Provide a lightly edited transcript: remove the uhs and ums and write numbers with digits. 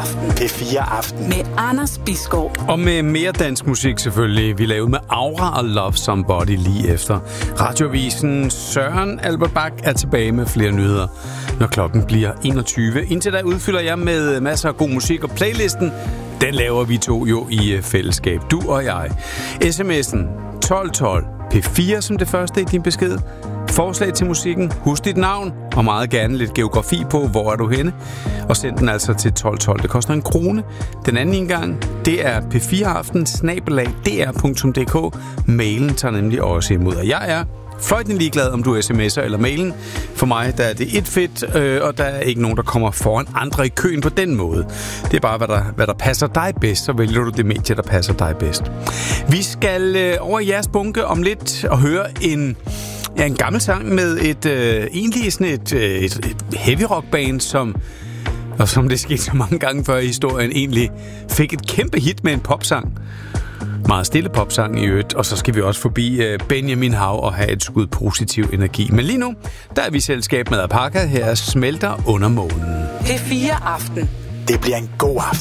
Aften. P4 Aften. Med Anders Bisgaard. Og med mere dansk musik selvfølgelig. Vi lavede med Aura og Love Somebody lige efter. Radioavisen Søren Albert Bak er tilbage med flere nyheder, når klokken bliver 21. Indtil da udfylder jeg med masser af god musik, og playlisten, den laver vi to jo i fællesskab. Du og jeg. SMS'en 1212 P4 som det første i din besked. Forslag til musikken, husk dit navn, og meget gerne lidt geografi på, hvor er du henne. Og send den altså til 1212. Det koster 1 krone. Den anden indgang, det er p4aften@dr.dk. Mailen tager nemlig også imod, og jeg er fløjtende ligeglad, om du sms'er eller mailen. For mig der er det et fedt, og der er ikke nogen, der kommer foran andre i køen på den måde. Det er bare, hvad der passer dig bedst, så vælger du det medie, der passer dig bedst. Vi skal over i jeres bunke om lidt og høre en gammel sang med et heavy rock band, som det skete så mange gange før i historien, egentlig fik et kæmpe hit med en popsang. Meget stille popsang i øvrigt, og så skal vi også forbi Benjamin Hav og have et skud positiv energi. Men lige nu, der er vi i selskab med Apaka. Her smelter under månen. P4 Aften. Det bliver en god aften.